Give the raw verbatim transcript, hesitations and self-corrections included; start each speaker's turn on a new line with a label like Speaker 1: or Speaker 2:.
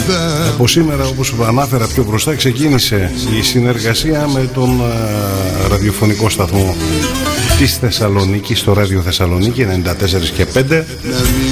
Speaker 1: Από σήμερα, όπως ανάφερα πιο μπροστά, ξεκίνησε η συνεργασία με τον uh, ραδιοφωνικό σταθμό της Θεσσαλονίκης, στο Ράδιο Θεσσαλονίκη ενενήντα τέσσερα και πέντε.